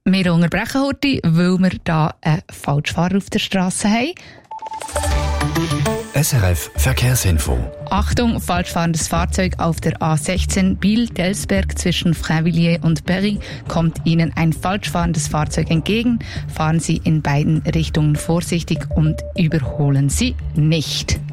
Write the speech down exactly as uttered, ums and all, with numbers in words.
Wir unterbrechen heute, weil wir da einen Falschfahrer auf der Straße haben. S R F Verkehrsinfo. Achtung, falschfahrendes Fahrzeug auf der A sechzehn Biel-Delsberg zwischen Frainvilliers und Berry. Kommt Ihnen ein falschfahrendes Fahrzeug entgegen, fahren Sie in beiden Richtungen vorsichtig und überholen Sie nicht.